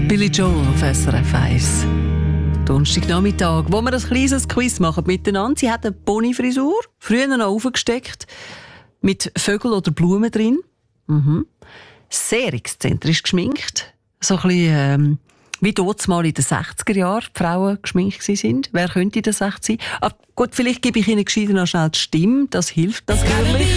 Billy Joel auf SRF 1. Donnerstagnachmittag, wo wir ein kleines Quiz machen miteinander. Sie hat eine Ponyfrisur, früher noch aufgesteckt, mit Vögeln oder Blumen drin. Sehr exzentrisch geschminkt. So ein bisschen, wie dort mal in den 60er Jahren die Frauen geschminkt sind. Wer könnte das echt sein? Aber gut, vielleicht gebe ich Ihnen gescheiter noch schnell die Stimme. Das hilft natürlich.